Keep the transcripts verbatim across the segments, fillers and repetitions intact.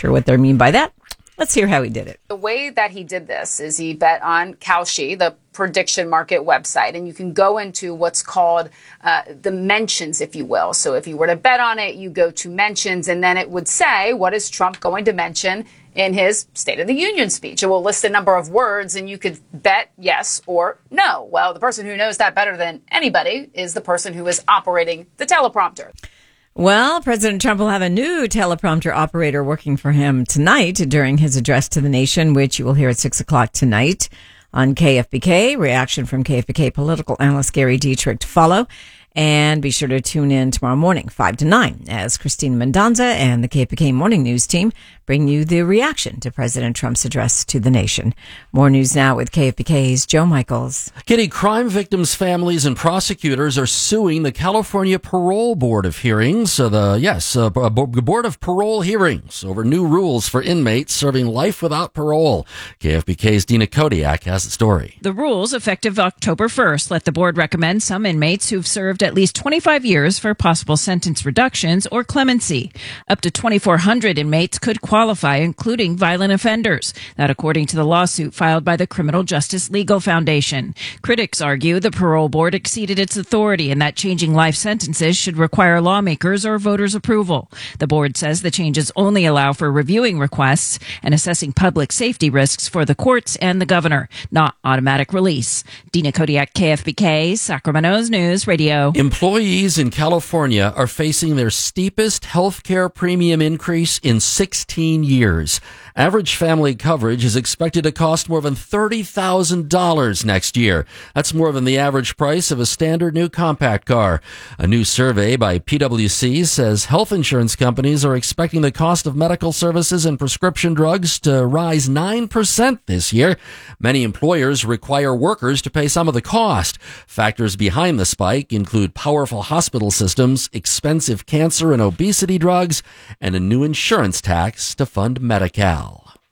sure what they mean by that. Let's hear how he did it. The way that he did this is he bet on Kalshi, the prediction market website, and you can go into what's called uh, the mentions, if you will. So if you were to bet on it, you go to mentions, and then it would say, what is Trump going to mention in his State of the Union speech? It will list a number of words, and you could bet yes or no. Well, the person who knows that better than anybody is the person who is operating the teleprompter. Well, President Trump will have a new teleprompter operator working for him tonight during his address to the nation, which you will hear at six o'clock tonight on K F B K. Reaction from K F B K political analyst Gary Dietrich to follow. And be sure to tune in tomorrow morning, five to nine, as Christina Mendonza and the K F B K Morning News team bring you the reaction to President Trump's address to the nation. More news now with K F B K's Joe Michaels. Kitty, crime victims' families and prosecutors are suing the California Parole Board of Hearings, so the, yes, uh, Board of Parole Hearings, over new rules for inmates serving life without parole. K F B K's Dina Kodiak has the story. The rules, effective October first, let the board recommend some inmates who've served at least twenty-five years for possible sentence reductions or clemency. Up to twenty-four hundred inmates could qualify, including violent offenders. That according to the lawsuit filed by the Criminal Justice Legal Foundation. Critics argue the parole board exceeded its authority and that changing life sentences should require lawmakers or voters' approval. The board says the changes only allow for reviewing requests and assessing public safety risks for the courts and the governor, not automatic release. Dina Kodiak, K F B K, Sacramento's News Radio. Employees in California are facing their steepest healthcare premium increase in sixteen years. Average family coverage is expected to cost more than thirty thousand dollars next year. That's more than the average price of a standard new compact car. A new survey by P W C says health insurance companies are expecting the cost of medical services and prescription drugs to rise nine percent this year. Many employers require workers to pay some of the cost. Factors behind the spike include powerful hospital systems, expensive cancer and obesity drugs, and a new insurance tax to fund Medi-Cal.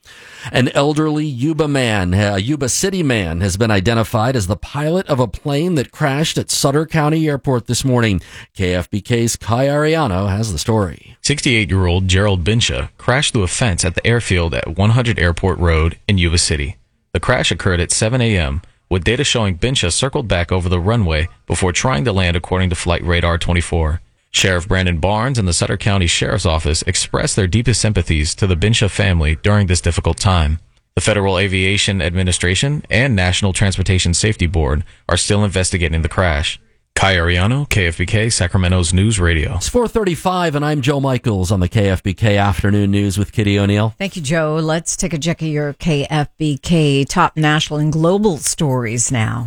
An elderly Yuba man, a Yuba City man, has been identified as the pilot of a plane that crashed at Sutter County Airport this morning. K F B K's Kai Ariano has the story. sixty-eight-year-old Gerald Binsha crashed through a fence at the airfield at one hundred Airport Road in Yuba City. The crash occurred at seven a.m., with data showing Binsha circled back over the runway before trying to land, according to Flight Radar twenty-four. Sheriff Brandon Barnes and the Sutter County Sheriff's Office expressed their deepest sympathies to the Binsha family during this difficult time. The Federal Aviation Administration and National Transportation Safety Board are still investigating the crash. Kai Ariano, K F B K, Sacramento's News Radio. It's four thirty-five, and I'm Joe Michaels on the K F B K Afternoon News with Kitty O'Neill. Thank you, Joe. Let's take a check of your K F B K top national and global stories now.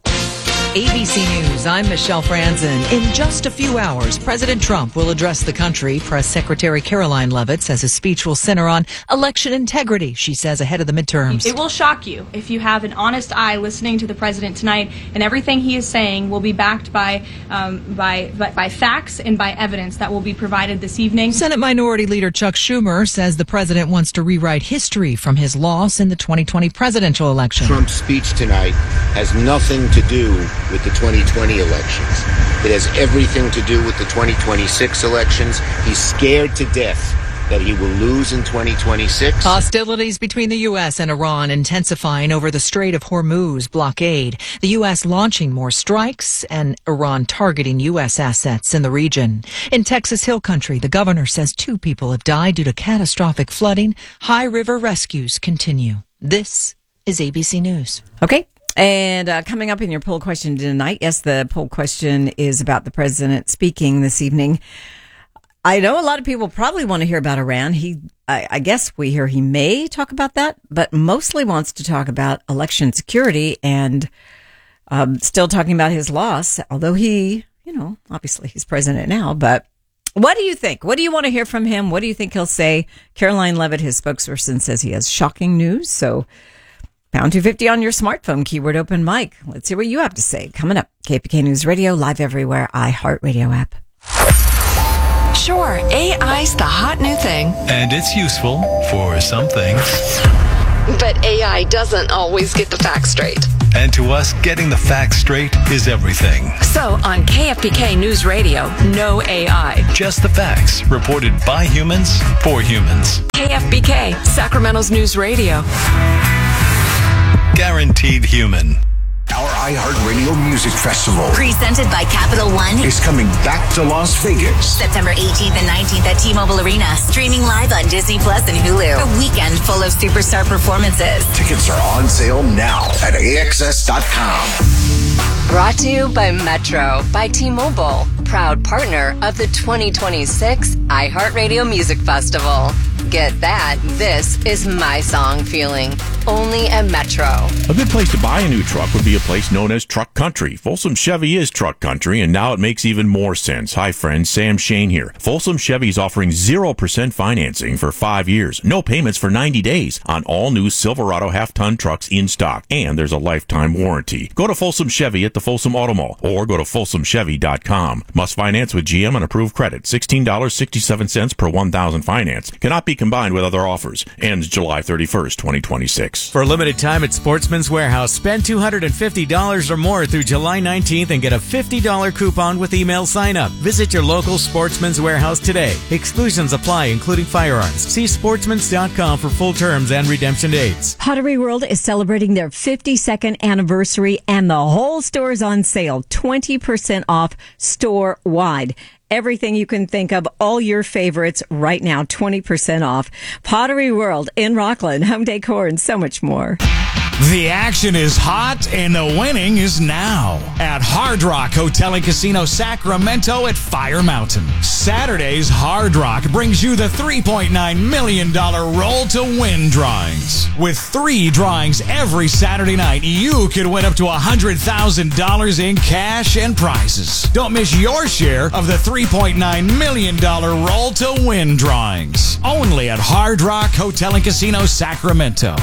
A B C News, I'm Michelle Franzen. In just a few hours, President Trump will address the country. Press Secretary Caroline Leavitt says his speech will center on election integrity, she says, ahead of the midterms. It will shock you if you have an honest eye listening to the president tonight, and everything he is saying will be backed by, um, by, by, by facts and by evidence that will be provided this evening. Senate Minority Leader Chuck Schumer says the president wants to rewrite history from his loss in the twenty twenty presidential election. Trump's speech tonight has nothing to do with the twenty twenty elections. It has everything to do with the twenty twenty-six elections. He's scared to death that he will lose in twenty twenty-six. Hostilities between the U S and Iran intensifying over the Strait of Hormuz blockade. The U S launching more strikes and Iran targeting U S assets in the region. In Texas Hill Country, the governor says two people have died due to catastrophic flooding. High River rescues continue. This is A B C News. Okay. And uh, coming up in your poll question tonight, yes, the poll question is about the president speaking this evening. I know a lot of people probably want to hear about Iran. He, I, I guess we hear he may talk about that, but mostly wants to talk about election security and um, still talking about his loss, although he, you know, obviously he's president now. But what do you think? What do you want to hear from him? What do you think he'll say? Caroline Leavitt, his spokesperson, says he has shocking news. So pound two fifty on your smartphone, keyword open mic. Let's hear what you have to say. Coming up, K P K News Radio, live everywhere, iHeartRadio app. Sure, A I's the hot new thing. And it's useful for some things. But A I doesn't always get the facts straight. And to us, getting the facts straight is everything. So on K F B K News Radio, no A I. Just the facts, reported by humans, for humans. K F B K, Sacramento's News Radio. Guaranteed human. Our iHeartRadio Music Festival, presented by Capital One, is coming back to Las Vegas. September eighteenth and nineteenth at T-Mobile Arena. Streaming live on Disney Plus and Hulu. A weekend full of superstar performances. Tickets are on sale now at A X S dot com. Brought to you by Metro by T-Mobile, proud partner of the twenty twenty-six iHeartRadio Music Festival. Get that. This is my song feeling. Only at Metro. A good place to buy a new truck would be a place known as Truck Country. Folsom Chevy is Truck Country, and now it makes even more sense. Hi, friends. Sam Shane here. Folsom Chevy is offering zero percent financing for five years. No payments for ninety days on all new Silverado half-ton trucks in stock. And there's a lifetime warranty. Go to Folsom Chevy at the Folsom Auto Mall or go to folsom chevy dot com. Must finance with G M on approved credit. sixteen dollars and sixty-seven cents per one thousand finance. Cannot be combined with other offers. Ends July thirty-first, twenty twenty-six. For a limited time at Sportsman's Warehouse, spend two hundred fifty dollars or more through July nineteenth and get a fifty dollars coupon with email sign-up. Visit your local Sportsman's Warehouse today. Exclusions apply, including firearms. See sportsmans dot com for full terms and redemption dates. Pottery World is celebrating their fifty-second anniversary, and the whole store is on sale, twenty percent off store-wide. Everything you can think of, all your favorites right now, twenty percent off. Pottery World in Rockland, home decor, and so much more. The action is hot and the winning is now at Hard Rock Hotel and Casino Sacramento at Fire Mountain. Saturday's Hard Rock brings you the three point nine million dollars Roll to Win drawings. With three drawings every Saturday night, you could win up to one hundred thousand dollars in cash and prizes. Don't miss your share of the three point nine million dollars Roll to Win drawings. Only at Hard Rock Hotel and Casino Sacramento.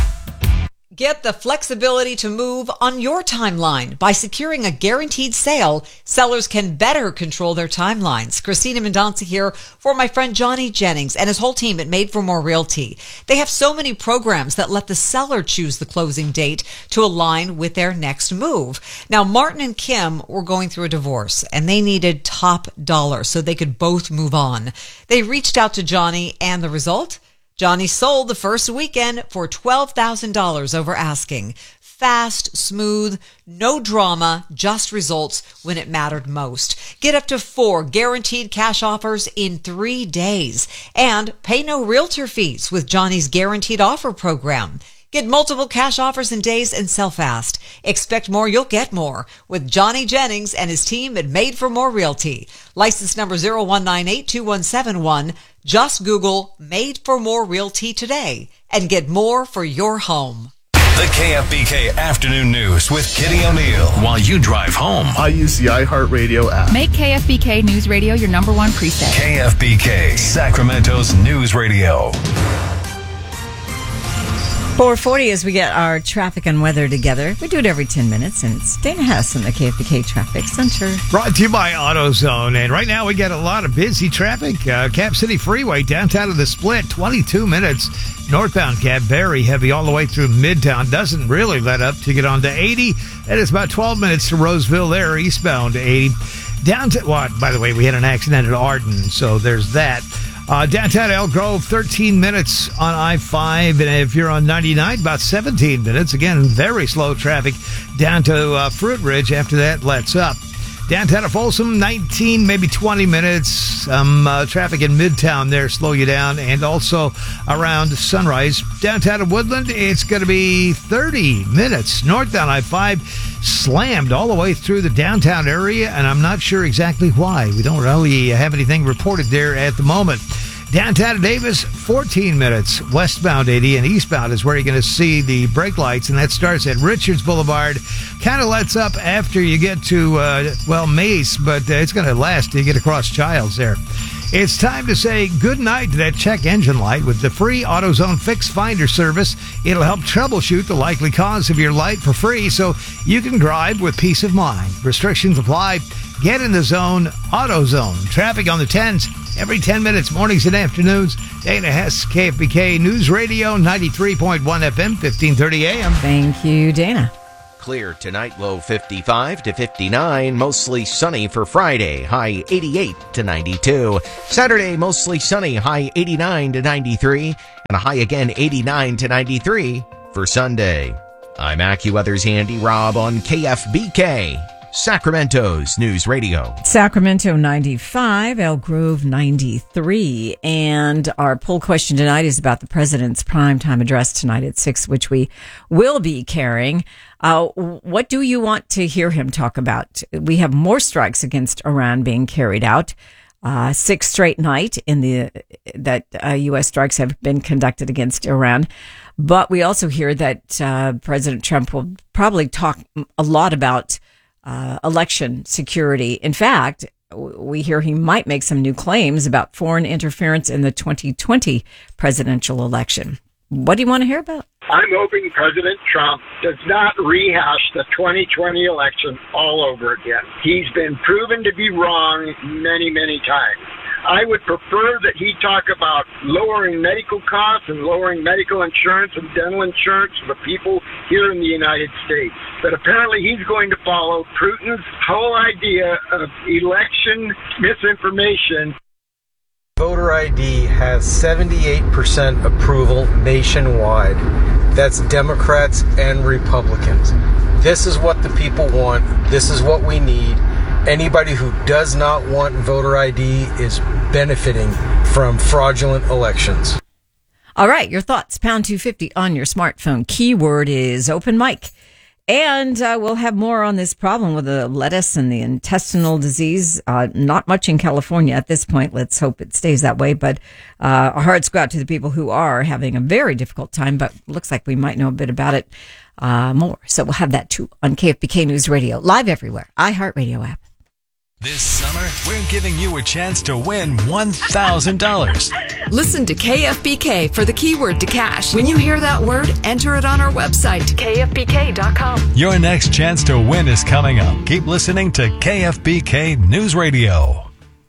Get the flexibility to move on your timeline. By securing a guaranteed sale, sellers can better control their timelines. Christina Mendonca here for my friend Johnny Jennings and his whole team at Made for More Realty. They have so many programs that let the seller choose the closing date to align with their next move. Now, Martin and Kim were going through a divorce, and they needed top dollar so they could both move on. They reached out to Johnny, and the result? Johnny sold the first weekend for twelve thousand dollars over asking. Fast, smooth, no drama, just results when it mattered most. Get up to four guaranteed cash offers in three days. And pay no realtor fees with Johnny's Guaranteed Offer program. Get multiple cash offers in days and sell fast. Expect more, you'll get more with Johnny Jennings and his team at Made for More Realty. License number zero one nine eight two one seven one. Just Google Made for More Realty today and get more for your home. The K F B K Afternoon News with Kitty O'Neill. While you drive home, I use the iHeartRadio app. Make K F B K News Radio your number one preset. K F B K, Sacramento's News Radio. four forty as we get our traffic and weather together. We do it every ten minutes, and it's Dana Hess in the K F B K Traffic Center. Brought to you by AutoZone. And right now we got a lot of busy traffic. Uh, Cap City Freeway, downtown of the Split, twenty-two minutes. Northbound Cap, very heavy all the way through Midtown. Doesn't really let up to get on to eighty. And it's about twelve minutes to Roseville there, eastbound to eighty. Downtown, well, by the way, we had an accident at Arden, so there's that. Uh, downtown Elk Grove, thirteen minutes on I five, and if you're on ninety-nine, about seventeen minutes. Again, very slow traffic down to uh, Fruit Ridge. After that, lets up. Downtown of Folsom, nineteen, maybe twenty minutes. Some uh, traffic in Midtown there slow you down, and also around Sunrise. Downtown of Woodland, it's going to be thirty minutes. Northbound I five slammed all the way through the downtown area, and I'm not sure exactly why. We don't really have anything reported there at the moment. Downtown of Davis, fourteen minutes. Westbound eighty and eastbound is where you're going to see the brake lights, and that starts at Richards Boulevard. Kind of lets up after you get to, uh, well, Mace, but uh, it's going to last till you get across Childs there. It's time to say good night to that check engine light with the free AutoZone Fix Finder service. It'll help troubleshoot the likely cause of your light for free so you can drive with peace of mind. Restrictions apply. Get in the zone. AutoZone. Traffic on the tens every ten minutes, mornings and afternoons. Dana Hess, K F B K News Radio, ninety-three point one F M, fifteen thirty A M. Thank you, Dana. clear tonight, low fifty-five to fifty-nine. Mostly sunny for Friday, high eighty-eight to ninety-two. Saturday, mostly sunny, high eighty-nine to ninety-three. And a high again, eighty-nine to ninety-three for Sunday. I'm AccuWeather's Andy Robb on K F B K, Sacramento's News Radio. Sacramento ninety-five, El Grove ninety-three. And our poll question tonight is about the president's primetime address tonight at six, which we will be carrying. Uh, what do you want to hear him talk about? We have more strikes against Iran being carried out. Uh, sixth straight night in the that uh, U S strikes have been conducted against Iran. But we also hear that uh, President Trump will probably talk a lot about uh, election security. In fact, we hear he might make some new claims about foreign interference in the twenty twenty presidential election. What do you want to hear about? I'm hoping President Trump does not rehash the twenty twenty election all over again. He's been proven to be wrong many, many times. I would prefer that he talk about lowering medical costs and lowering medical insurance and dental insurance for people here in the United States. But apparently he's going to follow Putin's whole idea of election misinformation. Voter I D has seventy-eight percent approval nationwide. That's Democrats and Republicans. This is what the people want. This is what we need. Anybody who does not want voter I D is benefiting from fraudulent elections. All right, your thoughts, pound two fifty on your smartphone. Keyword is open mic. And uh, we'll have more on this problem with the lettuce and the intestinal disease. Uh, not much in California at this point. Let's hope it stays that way. But uh, our hearts go out to the people who are having a very difficult time. But looks like we might know a bit about it uh, more. So we'll have that too on K F B K News Radio. Live everywhere. iHeartRadio app. This summer, we're giving you a chance to win one thousand dollars. Listen to K F B K for the keyword to cash. When you hear that word, enter it on our website, K F B K dot com. Your next chance to win is coming up. Keep listening to K F B K News Radio.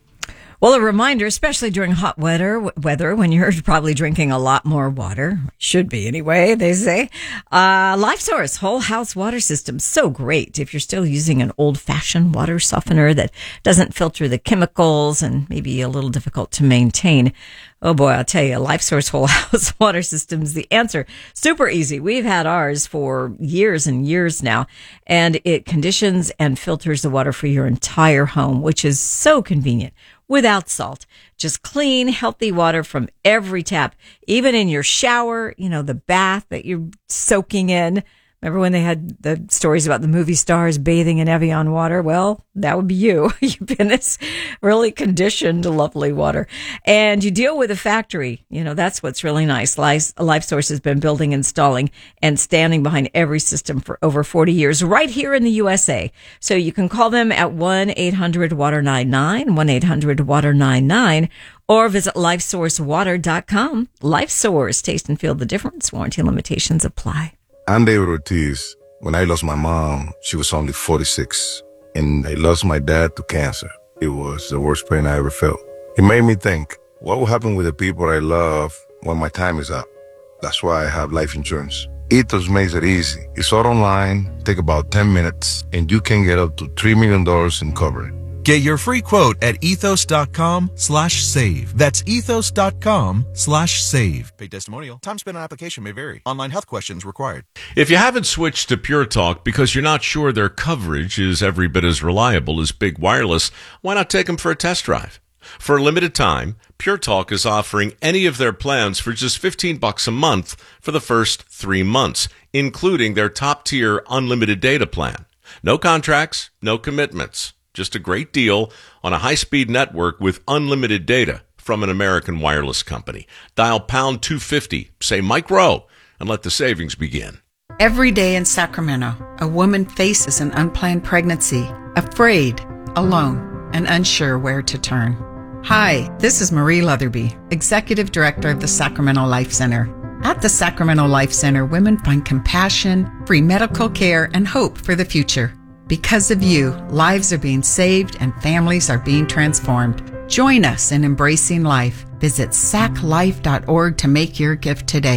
Well, a reminder, especially during hot weather, weather when you're probably drinking a lot more water, should be anyway, they say. Uh, LifeSource whole house water system, so great if you're still using an old-fashioned water softener that doesn't filter the chemicals and maybe a little difficult to maintain. Oh boy, I'll tell you, LifeSource whole house water system's the answer. Super easy. We've had ours for years and years now, and it conditions and filters the water for your entire home, which is so convenient. Without salt, just clean, healthy water from every tap, even in your shower, you know, the bath that you're soaking in. Remember when they had the stories about the movie stars bathing in Evian water? Well, that would be you. You've been this really conditioned, lovely water. And you deal with a factory. You know, that's what's really nice. Life, LifeSource has been building, installing, and standing behind every system for over forty years right here in the U S A. So you can call them at one eight hundred water nine nine, one eight hundred water nine nine, or visit life source water dot com. LifeSource, taste and feel the difference. Warranty limitations apply. I'm David Ortiz. When I lost my mom, she was only forty-six, and I lost my dad to cancer. It was the worst pain I ever felt. It made me think, what will happen with the people I love when my time is up? That's why I have life insurance. Ethos makes it easy. It's all online, take about ten minutes, and you can get up to three million dollars in coverage. Get your free quote at ethos.com slash save. That's ethos.com slash save. Paid testimonial. Time spent on application may vary. Online health questions required. If you haven't switched to Pure Talk because you're not sure their coverage is every bit as reliable as Big Wireless, why not take them for a test drive? For a limited time, Pure Talk is offering any of their plans for just fifteen bucks a month for the first three months, including their top-tier unlimited data plan. No contracts, no commitments. Just a great deal on a high-speed network with unlimited data from an American wireless company. Dial pound two fifty, say Mike Rowe, and let the savings begin. Every day in Sacramento, a woman faces an unplanned pregnancy, afraid, alone, and unsure where to turn. Hi, this is Marie Leatherby, Executive Director of the Sacramento Life Center. At the Sacramento Life Center, women find compassion, free medical care, and hope for the future. Because of you, lives are being saved and families are being transformed. Join us in embracing life. Visit sac life dot org to make your gift today.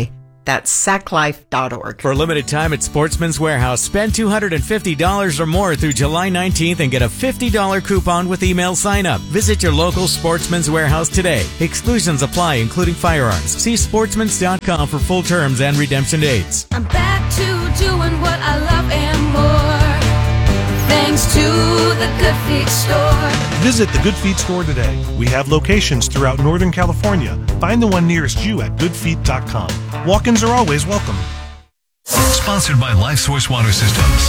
That's sac life dot org. For a limited time at Sportsman's Warehouse, spend two hundred fifty dollars or more through July nineteenth and get a fifty dollars coupon with email sign-up. Visit your local Sportsman's Warehouse today. Exclusions apply, including firearms. See sportsmans dot com for full terms and redemption dates. I'm back to doing what I love and more, thanks to the Good Feet store. Visit the Good Feet store today. We have locations throughout Northern California. Find the one nearest you at good feet dot com. Walk-ins are always welcome. Sponsored by LifeSource Water Systems.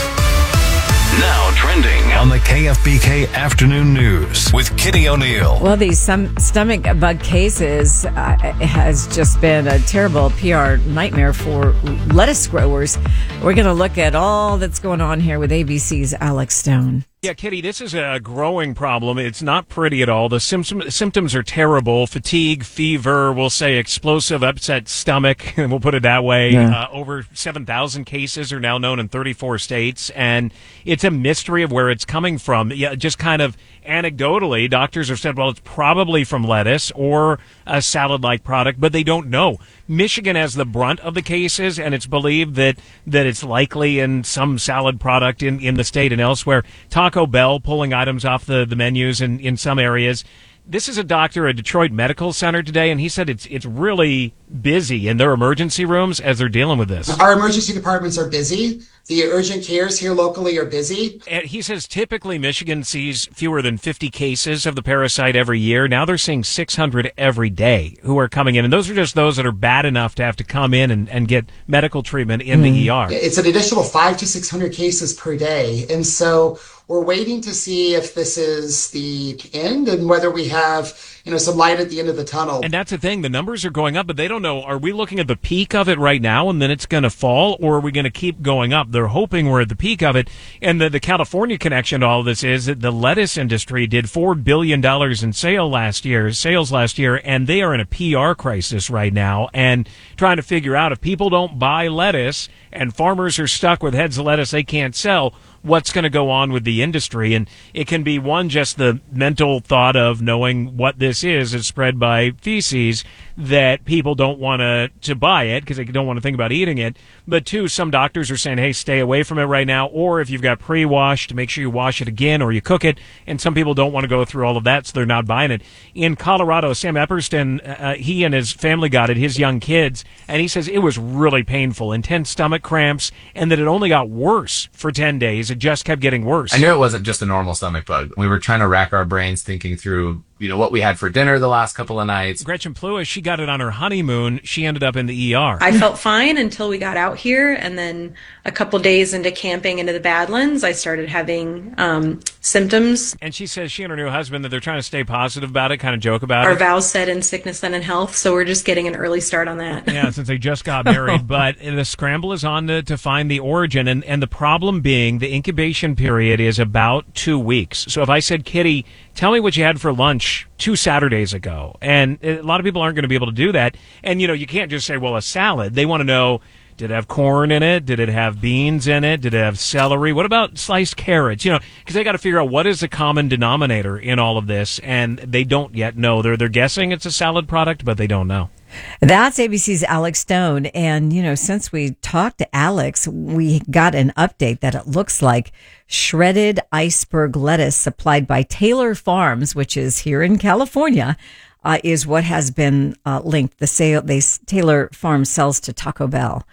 Now trending on the K F B K Afternoon News with Kitty O'Neill. Well, these some stomach bug cases uh, has just been a terrible P R nightmare for lettuce growers. We're going to look at all that's going on here with A B C's Alex Stone. Yeah, Kitty, this is a growing problem. It's not pretty at all. The symptom, symptoms are terrible. Fatigue, fever, we'll say explosive upset stomach, we'll put it that way. Yeah. Uh, over seven thousand cases are now known in thirty-four states, and it's a mystery of where it's coming from. Yeah, just kind of anecdotally, doctors have said, well, it's probably from lettuce or a salad-like product, but they don't know. Michigan has the brunt of the cases, and it's believed that, that it's likely in some salad product in, in the state and elsewhere. Taco Bell pulling items off the, the menus in, in some areas. This is a doctor at Detroit Medical Center today, and he said it's it's really busy in their emergency rooms as they're dealing with this. Our emergency departments are busy. The urgent cares here locally are busy. And he says typically Michigan sees fewer than fifty cases of the parasite every year. Now they're seeing six hundred every day who are coming in. And those are just those that are bad enough to have to come in and, and get medical treatment in mm. the E R. It's an additional five to six hundred cases per day. And so we're waiting to see if this is the end and whether we have, you know, some light at the end of the tunnel. And that's the thing. The numbers are going up, but they don't know, are we looking at the peak of it right now and then it's going to fall, or are we going to keep going up? They're hoping we're at the peak of it. And the, the California connection to all of this is that the lettuce industry did four billion dollars in sale last year, sales last year, and they are in a P R crisis right now and trying to figure out if people don't buy lettuce and farmers are stuck with heads of lettuce they can't sell, what's going to go on with the industry. And it can be, one, just the mental thought of knowing what this is. It's spread by feces, that people don't want to to buy it because they don't want to think about eating it. But two, some doctors are saying, hey, stay away from it right now. Or if you've got pre-washed, make sure you wash it again or you cook it. And some people don't want to go through all of that, so they're not buying it. In Colorado, Sam Epperson, uh, he and his family got it, his young kids, and he says it was really painful, intense stomach cramps, and that it only got worse for ten days. It just kept getting worse. I knew it wasn't just a normal stomach bug. We were trying to rack our brains thinking through, you know, what we had for dinner the last couple of nights. Gretchen Plewis, she got it on her honeymoon. She ended up in the E R. I felt fine until we got out here, and then a couple days into camping into the Badlands, I started having um, symptoms. And she says she and her new husband, that they're trying to stay positive about it, kind of joke about Our it. Our vows said in sickness then in health, so we're just getting an early start on that. Yeah, since they just got married. But the scramble is on to, to find the origin, and, and the problem being the incubation period is about two weeks. So if I said, Kitty, tell me what you had for lunch two Saturdays ago, and a lot of people aren't going to be able to do that. And, you know, you can't just say, well, a salad. They want to know, did it have corn in it? Did it have beans in it? Did it have celery? What about sliced carrots? You know, because they got to figure out what is the common denominator in all of this, and they don't yet know. They're they're guessing it's a salad product, but they don't know. That's A B C's Alex Stone. And, you know, since we talked to Alex, we got an update that it looks like shredded iceberg lettuce supplied by Taylor Farms, which is here in California, uh, is what has been uh, linked. The sale, they Taylor Farms sells to Taco Bell.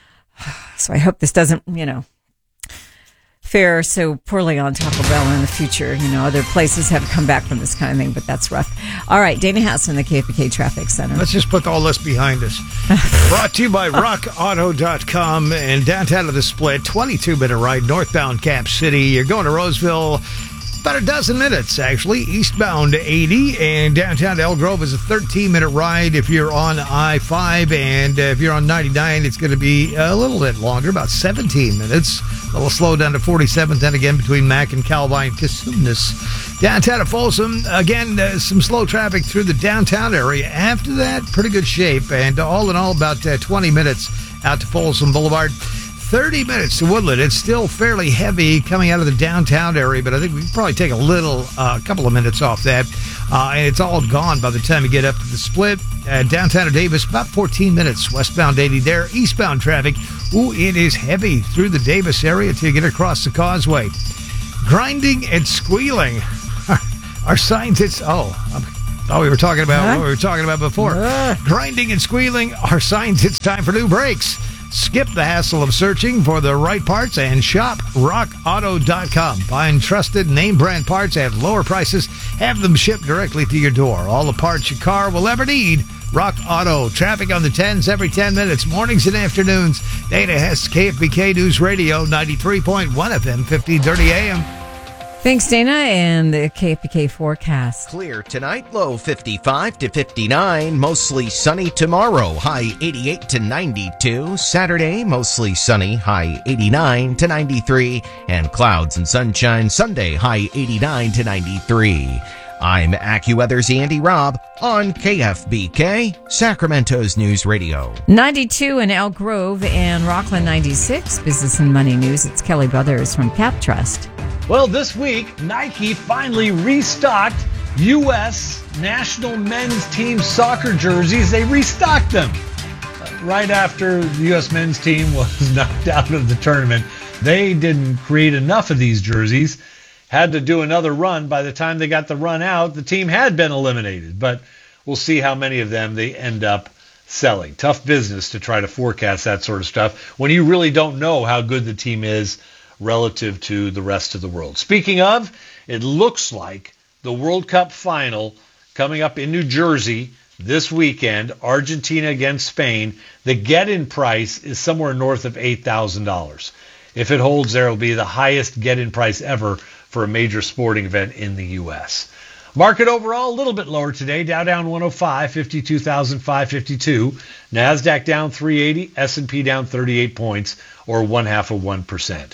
So I hope this doesn't, you know, fare so poorly on Taco Bell in the future. You know, other places have come back from this kind of thing, but that's rough. All right, Dana House in the K F B K Traffic Center. Let's just put all this behind us. Brought to you by rock auto dot com and downtown of the Split, twenty-two minute ride northbound Cap City. You're going to Roseville. About a dozen minutes, actually, eastbound eighty, and downtown Elk Grove is a thirteen minute ride if you're on I five, and uh, if you're on ninety-nine, it's going to be a little bit longer, about seventeen minutes. A little slow down to forty-seventh, then again between Mac and Calvine Cosumnes. Downtown of Folsom, again, uh, some slow traffic through the downtown area. After that, pretty good shape, and all in all, about uh, twenty minutes out to Folsom Boulevard. thirty minutes to Woodland. It's still fairly heavy coming out of the downtown area, but I think we can probably take a little, a uh, couple of minutes off that. Uh, and it's all gone by the time you get up to the Split. uh, downtown of Davis, about fourteen minutes westbound eighty there. Eastbound traffic, ooh, it is heavy through the Davis area till you get across the causeway. Grinding and squealing are signs it's, oh, I thought we were talking about huh? what we were talking about before. Uh. Grinding and squealing are signs it's time for new brakes. Skip the hassle of searching for the right parts and shop rock auto dot com. Find trusted name brand parts at lower prices. Have them shipped directly to your door. All the parts your car will ever need. Rock Auto. Traffic on the tens every ten minutes, mornings and afternoons. Dana Hess, K F B K News Radio, ninety-three point one F M, fifteen thirty A M. Thanks, Dana, and the K F B K forecast. Clear tonight, low fifty-five to fifty-nine. Mostly sunny tomorrow, high eighty-eight to ninety-two. Saturday, mostly sunny, high eighty-nine to ninety-three. And clouds and sunshine Sunday, high eighty-nine to ninety-three. I'm AccuWeather's Andy Robb on K F B K, Sacramento's News Radio. ninety-two in Elk Grove and Rockland ninety-six. Business and Money News. It's Kelly Brothers from Cap Trust. Well, this week, Nike finally restocked U S national men's team soccer jerseys. They restocked them uh, right after the U S men's team was knocked out of the tournament. They didn't create enough of these jerseys, had to do another run. By the time they got the run out, the team had been eliminated. But we'll see how many of them they end up selling. Tough business to try to forecast that sort of stuff when you really don't know how good the team is relative to the rest of the world. Speaking of, it looks like the World Cup final coming up in New Jersey this weekend, Argentina against Spain. The get-in price is somewhere north of eight thousand dollars. If it holds there, it will be the highest get-in price ever for a major sporting event in the U S. Market overall a little bit lower today. Dow down one oh five, fifty-two thousand five hundred fifty-two. NASDAQ down three eighty. S and P down thirty-eight points, or one half of one percent.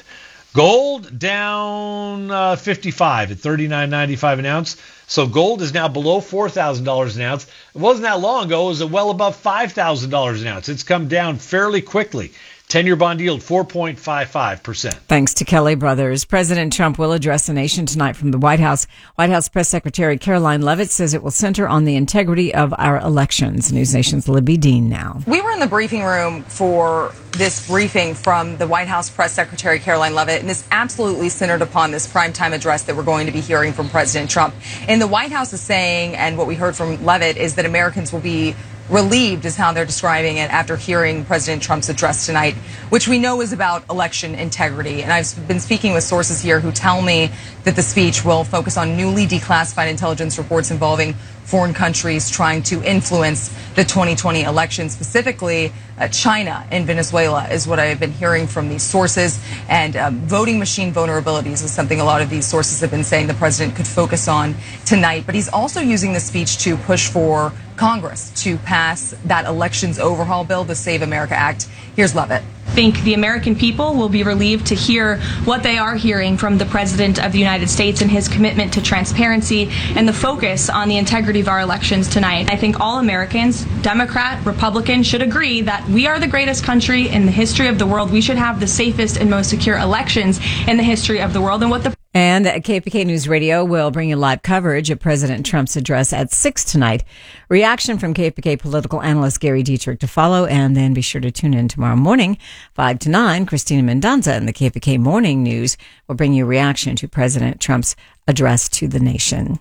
Gold down uh, fifty-five at thirty-nine ninety-five an ounce. So gold is now below four thousand dollars an ounce. It wasn't that long ago. It was well above five thousand dollars an ounce. It's come down fairly quickly. ten-year bond yield, four point five five percent. Thanks to Kelly Brothers. President Trump will address the nation tonight from the White House. White House Press Secretary Caroline Leavitt says it will center on the integrity of our elections. News Nation's Libby Dean now. We were in the briefing room for this briefing from the White House Press Secretary Caroline Leavitt, and this absolutely centered upon this primetime address that we're going to be hearing from President Trump. And the White House is saying, and what we heard from Leavitt, is that Americans will be relieved, is how they're describing it, after hearing President Trump's address tonight, which we know is about election integrity. And I've been speaking with sources here who tell me that the speech will focus on newly declassified intelligence reports involving foreign countries trying to influence the twenty twenty election, specifically uh, China and Venezuela, is what I've been hearing from these sources. And um, voting machine vulnerabilities is something a lot of these sources have been saying the president could focus on tonight. But he's also using the speech to push for Congress to pass that elections overhaul bill, the Save America Act. Here's Leavitt. I think the American people will be relieved to hear what they are hearing from the President of the United States and his commitment to transparency and the focus on the integrity of our elections tonight. I think all Americans, Democrat, Republican, should agree that we are the greatest country in the history of the world. We should have the safest and most secure elections in the history of the world. And what the And K F B K News Radio will bring you live coverage of President Trump's address at six tonight. Reaction from K F B K political analyst Gary Dietrich to follow, and then be sure to tune in tomorrow morning, five to nine. Christina Mendonza and the K F B K Morning News will bring you reaction to President Trump's address to the nation.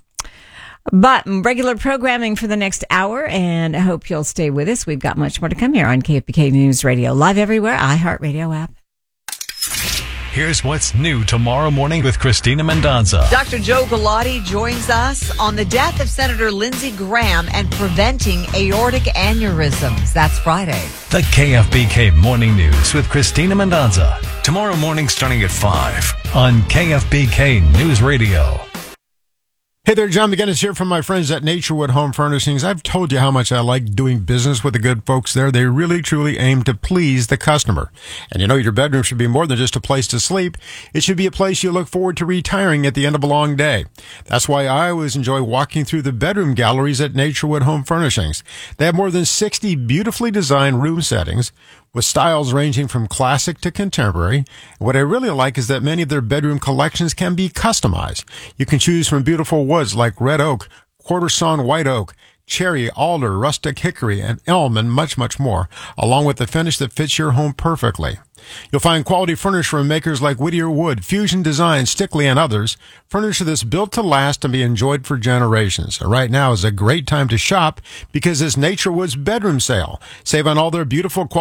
But regular programming for the next hour, and I hope you'll stay with us. We've got much more to come here on K F B K News Radio, live everywhere, iHeartRadio app. Here's what's new tomorrow morning with Christina Mendonza. Doctor Joe Galati joins us on the death of Senator Lindsey Graham and preventing aortic aneurysms. That's Friday. The K F B K Morning News with Christina Mendonza. Tomorrow morning starting at five on K F B K News Radio. Hey there, John McGinnis here from my friends at Naturewood Home Furnishings. I've told you how much I like doing business with the good folks there. They really, truly aim to please the customer. And you know, your bedroom should be more than just a place to sleep. It should be a place you look forward to retiring at the end of a long day. That's why I always enjoy walking through the bedroom galleries at Naturewood Home Furnishings. They have more than sixty beautifully designed room settings, with styles ranging from classic to contemporary. What I really like is that many of their bedroom collections can be customized. You can choose from beautiful woods like red oak, quarter sawn white oak, cherry, alder, rustic hickory, and elm, and much, much more, along with the finish that fits your home perfectly. You'll find quality furniture from makers like Whittier Wood, Fusion Design, Stickley, and others. Furniture that's built to last and be enjoyed for generations. So right now is a great time to shop because it's Nature Woods bedroom sale. Save on all their beautiful quality